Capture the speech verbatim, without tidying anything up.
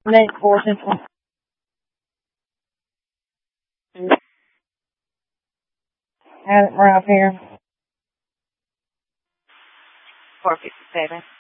Next portion. Have it right up here. four fifty-seven.